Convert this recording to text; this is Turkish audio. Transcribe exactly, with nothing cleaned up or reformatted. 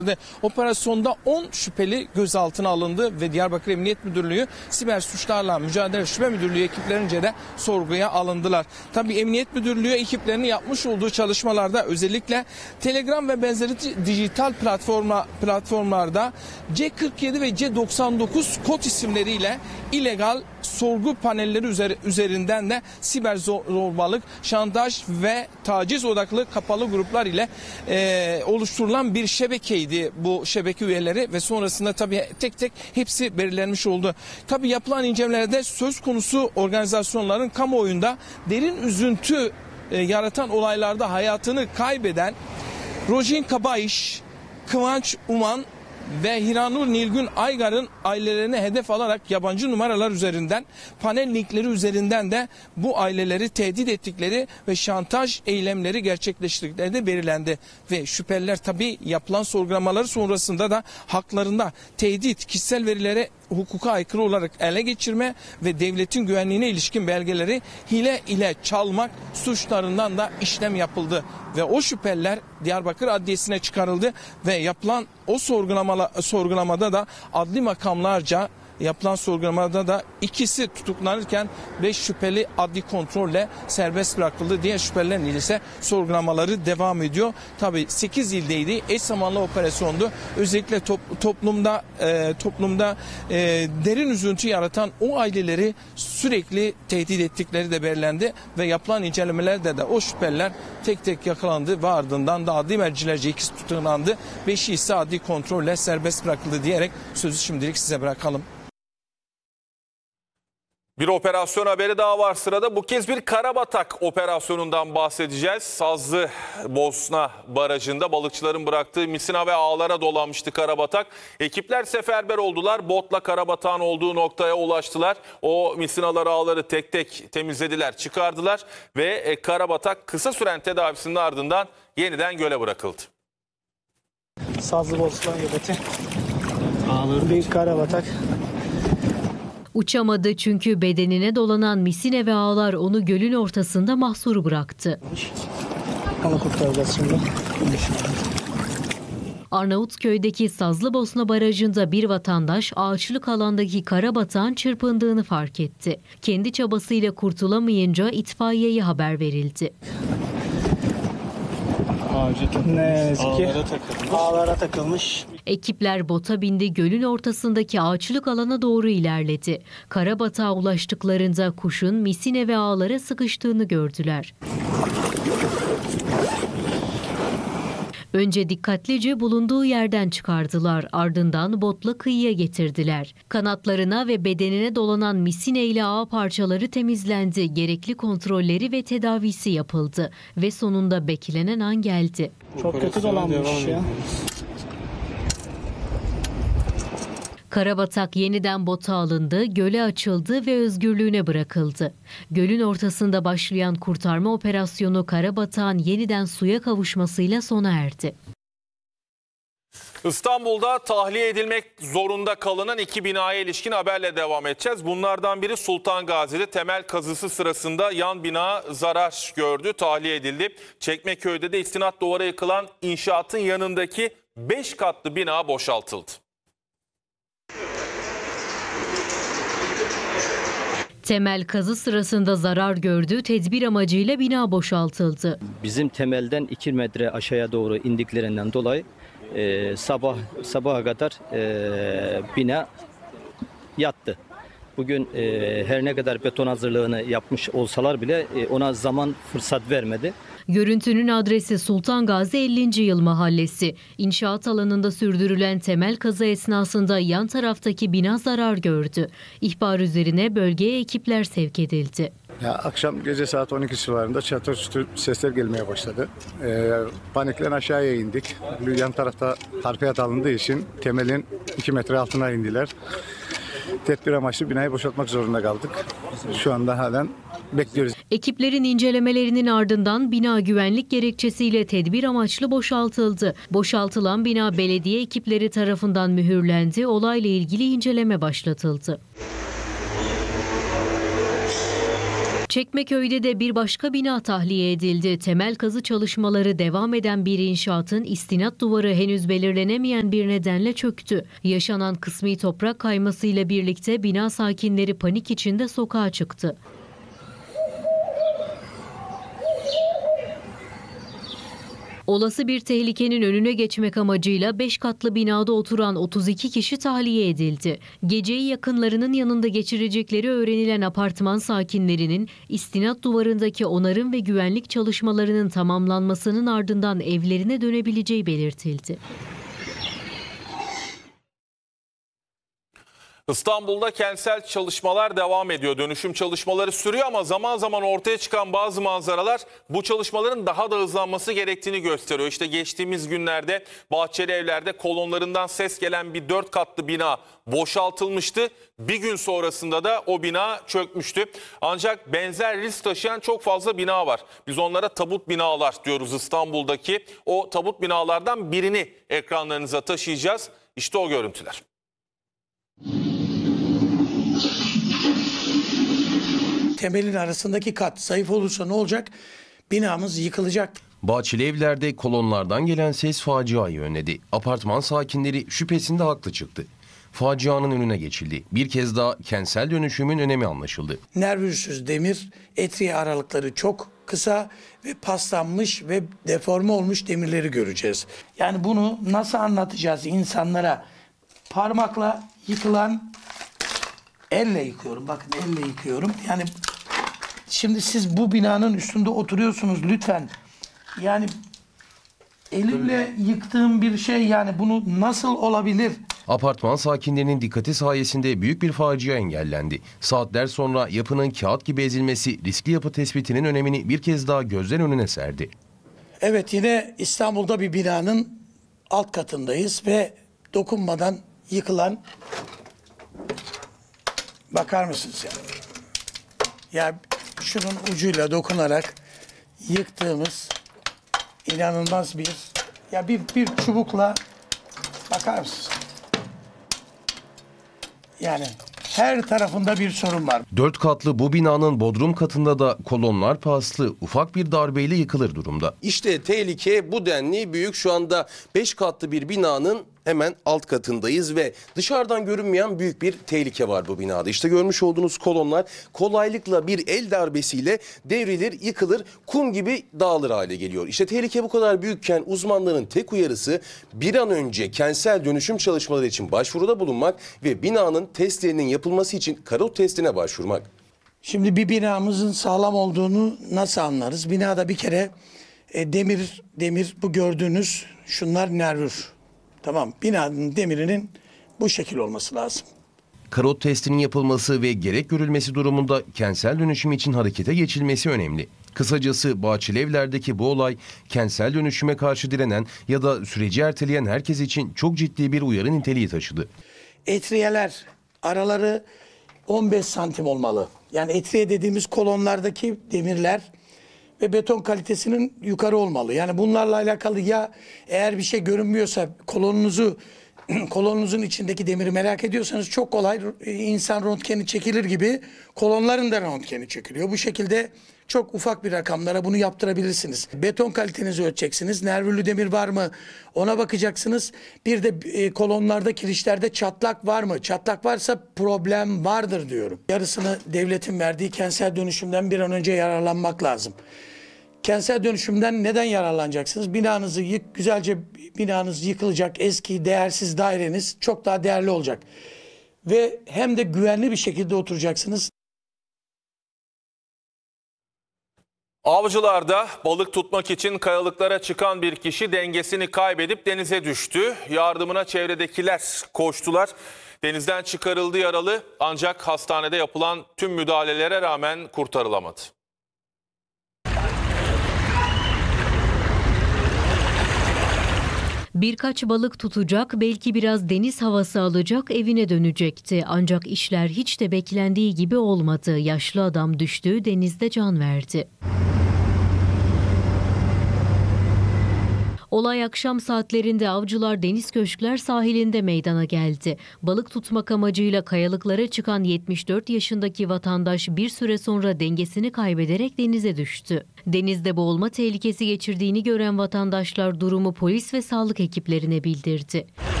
Operasyonda on şüpheli gözaltına alındı ve Diyarbakır Emniyet Müdürlüğü Siber Suçlarla Mücadele Şube Müdürlüğü ekiplerince de sorguya alındılar. Tabii Emniyet Müdürlüğü ekiplerinin yapmış olduğu çalışmalarda özellikle Telegram ve benzeri dijital platforma, platformlarda C kırk yedi ve C doksan dokuz kod isimleriyle illegal sorgu panelleri üzerinden de siber zorbalık, şantaj ve taciz odaklı kapalı gruplar ile e, oluşturulan bir şebekeydi bu şebeke üyeleri ve sonrasında tabii tek tek hepsi belirlenmiş oldu. Tabii yapılan incelemelerde söz konusu organizasyonların kamuoyunda derin üzüntü e, yaratan olaylarda hayatını kaybeden Rojin Kabayiş, Kıvanç Uman ve Hiranur Nilgün Aygar'ın ailelerine hedef alarak yabancı numaralar üzerinden, panel linkleri üzerinden de bu aileleri tehdit ettikleri ve şantaj eylemleri gerçekleştirdikleri de belirlendi. Ve şüpheliler tabii yapılan sorgulamaları sonrasında da haklarında tehdit, kişisel verilere hukuka aykırı olarak ele geçirme ve devletin güvenliğine ilişkin belgeleri hile ile çalmak suçlarından da işlem yapıldı. Ve o şüpheliler Diyarbakır Adliyesi'ne çıkarıldı ve yapılan o sorgulamada da adli makamlarca yapılan sorgulamada da ikisi tutuklanırken beş şüpheli adli kontrolle serbest bırakıldı. Diğer şüphelilerin ise sorgulamaları devam ediyor. Tabii sekiz ildeydi. Eş zamanlı operasyondu. Özellikle top, toplumda e, toplumda e, derin üzüntü yaratan o aileleri sürekli tehdit ettikleri de belirlendi ve yapılan incelemelerde de o şüpheliler tek tek yakalandı ve ardından da adli mercilerce ikisi tutuklandı. Beşi ise adli kontrolle serbest bırakıldı diyerek sözü şimdilik size bırakalım. Bir operasyon haberi daha var sırada. Bu kez bir karabatak operasyonundan bahsedeceğiz. Sazlı Bosna Barajı'nda balıkçıların bıraktığı misina ve ağlara dolanmıştı karabatak. Ekipler seferber oldular. Botla karabatağın olduğu noktaya ulaştılar. O misinaları, ağları tek tek temizlediler, çıkardılar ve karabatak kısa süren tedavisinin ardından yeniden göle bırakıldı. Sazlı Bosna yöbeti. Bir karabatak. Uçamadı çünkü bedenine dolanan misine ve ağlar onu gölün ortasında mahsur bıraktı. Onu kurtaracağız şimdi. Arnavutköy'deki Sazlıbosna Barajı'nda bir vatandaş ağaçlık alandaki karabatağın çırpındığını fark etti. Kendi çabasıyla kurtulamayınca itfaiyeye haber verildi. Ne yazık ki ağlara takılmış. Ekipler bota bindi, gölün ortasındaki ağaçlık alana doğru ilerledi. Karabatağa ulaştıklarında kuşun misine ve ağlara sıkıştığını gördüler. Önce dikkatlice bulunduğu yerden çıkardılar, ardından botla kıyıya getirdiler. Kanatlarına ve bedenine dolanan misine ile ağ parçaları temizlendi, gerekli kontrolleri ve tedavisi yapıldı ve sonunda beklenen an geldi. Çok kötü dolanmış ya. Karabatak yeniden bota alındı, göle açıldı ve özgürlüğüne bırakıldı. Gölün ortasında başlayan kurtarma operasyonu Karabatak'ın yeniden suya kavuşmasıyla sona erdi. İstanbul'da tahliye edilmek zorunda kalınan iki binaya ilişkin haberle devam edeceğiz. Bunlardan biri Sultan Gazi'de temel kazısı sırasında yan bina zarar gördü, tahliye edildi. Çekmeköy'de de istinat duvara yıkılan inşaatın yanındaki beş katlı bina boşaltıldı. Temel kazı sırasında zarar gördü, tedbir amacıyla bina boşaltıldı. Bizim temelden iki metre aşağıya doğru indiklerinden dolayı e, sabah sabaha kadar e, bina yattı. Bugün e, her ne kadar beton hazırlığını yapmış olsalar bile e, ona zaman fırsat vermedi. Görüntünün adresi Sultan Gazi ellinci Yıl Mahallesi. İnşaat alanında sürdürülen temel kazı esnasında yan taraftaki bina zarar gördü. İhbar üzerine bölgeye ekipler sevk edildi. Ya, akşam gece saat on iki civarında çatır çutur sesler gelmeye başladı. Ee, paniklen aşağıya indik. Yan tarafta harfiyat alındığı için temelin iki metre altına indiler. Tedbir amaçlı binayı boşaltmak zorunda kaldık. Şu anda halen bekliyoruz. Ekiplerin incelemelerinin ardından bina güvenlik gerekçesiyle tedbir amaçlı boşaltıldı. Boşaltılan bina belediye ekipleri tarafından mühürlendi. Olayla ilgili inceleme başlatıldı. Çekmeköy'de de bir başka bina tahliye edildi. Temel kazı çalışmaları devam eden bir inşaatın istinat duvarı henüz belirlenemeyen bir nedenle çöktü. Yaşanan kısmi toprak kaymasıyla birlikte bina sakinleri panik içinde sokağa çıktı. Olası bir tehlikenin önüne geçmek amacıyla beş katlı binada oturan otuz iki kişi tahliye edildi. Geceyi yakınlarının yanında geçirecekleri öğrenilen apartman sakinlerinin istinat duvarındaki onarım ve güvenlik çalışmalarının tamamlanmasının ardından evlerine dönebileceği belirtildi. İstanbul'da kentsel çalışmalar devam ediyor. Dönüşüm çalışmaları sürüyor ama zaman zaman ortaya çıkan bazı manzaralar bu çalışmaların daha da hızlanması gerektiğini gösteriyor. İşte geçtiğimiz günlerde Bahçeli Evler'de kolonlarından ses gelen bir dört katlı bina boşaltılmıştı. Bir gün sonrasında da o bina çökmüştü. Ancak benzer risk taşıyan çok fazla bina var. Biz onlara tabut binalar diyoruz İstanbul'daki. O tabut binalardan birini ekranlarınıza taşıyacağız. İşte o görüntüler. Temelin arasındaki kat zayıf olursa ne olacak? Binamız yıkılacak. Bahçeli Evler'de kolonlardan gelen ses faciayı önledi. Apartman sakinleri şüphesinde haklı çıktı. Facianın önüne geçildi. Bir kez daha kentsel dönüşümün önemi anlaşıldı. Nervürsüz demir, etriye aralıkları çok kısa ve paslanmış ve deforme olmuş demirleri göreceğiz. Yani bunu nasıl anlatacağız insanlara? Parmakla yıkılan, elle yıkıyorum. Bakın elle yıkıyorum. Yani şimdi siz bu binanın üstünde oturuyorsunuz lütfen. Yani elimle yıktığım bir şey, yani bunu nasıl olabilir? Apartman sakinlerinin dikkati sayesinde büyük bir facia engellendi. Saatler sonra yapının kağıt gibi ezilmesi riskli yapı tespitinin önemini bir kez daha gözler önüne serdi. Evet, yine İstanbul'da bir binanın alt katındayız ve dokunmadan yıkılan, bakar mısınız ya? Ya şunun ucuyla dokunarak yıktığımız inanılmaz bir, ya bir bir çubukla, bakar mısınız? Yani her tarafında bir sorun var. Dört katlı bu binanın bodrum katında da kolonlar paslı ufak bir darbeyle yıkılır durumda. İşte tehlike bu denli büyük. Şu anda beş katlı bir binanın hemen alt katındayız ve dışarıdan görünmeyen büyük bir tehlike var bu binada. İşte görmüş olduğunuz kolonlar kolaylıkla bir el darbesiyle devrilir, yıkılır, kum gibi dağılır hale geliyor. İşte tehlike bu kadar büyükken uzmanların tek uyarısı bir an önce kentsel dönüşüm çalışmaları için başvuruda bulunmak ve binanın testlerinin yapılması için karot testine başvurmak. Şimdi bir binamızın sağlam olduğunu nasıl anlarız? Binada bir kere e, demir, demir bu gördüğünüz şunlar nervür. Tamam, binanın demirinin bu şekil olması lazım. Karot testinin yapılması ve gerek görülmesi durumunda kentsel dönüşüm için harekete geçilmesi önemli. Kısacası Bahçeli Evler'deki bu olay kentsel dönüşüme karşı direnen ya da süreci erteleyen herkes için çok ciddi bir uyarı niteliği taşıdı. Etriyeler araları on beş santim olmalı. Yani etriye dediğimiz kolonlardaki demirler ve beton kalitesinin yukarı olmalı. Yani bunlarla alakalı, ya eğer bir şey görünmüyorsa kolonunuzu kolonunuzun içindeki demiri merak ediyorsanız çok kolay, insan röntgeni çekilir gibi kolonların da röntgeni çekiliyor. Bu şekilde çok ufak bir rakamlara bunu yaptırabilirsiniz. Beton kalitenizi ölçeceksiniz. Nervürlü demir var mı? Ona bakacaksınız. Bir de e, kolonlarda, kirişlerde çatlak var mı? Çatlak varsa problem vardır diyorum. Yarısını devletin verdiği kentsel dönüşümden bir an önce yararlanmak lazım. Kentsel dönüşümden neden yararlanacaksınız? Binanızı yık, güzelce binanız yıkılacak, eski değersiz daireniz çok daha değerli olacak. Ve hem de güvenli bir şekilde oturacaksınız. Avcılar'da balık tutmak için kayalıklara çıkan bir kişi dengesini kaybedip denize düştü. Yardımına çevredekiler koştular. Denizden çıkarıldı yaralı, ancak hastanede yapılan tüm müdahalelere rağmen kurtarılamadı. Birkaç balık tutacak, belki biraz deniz havası alacak, evine dönecekti. Ancak işler hiç de beklendiği gibi olmadı. Yaşlı adam düştü, denizde can verdi. Olay akşam saatlerinde Avcılar Deniz Köşkler sahilinde meydana geldi. Balık tutmak amacıyla kayalıklara çıkan yetmiş dört yaşındaki vatandaş bir süre sonra dengesini kaybederek denize düştü. Denizde boğulma tehlikesi geçirdiğini gören vatandaşlar durumu polis ve sağlık ekiplerine bildirdi.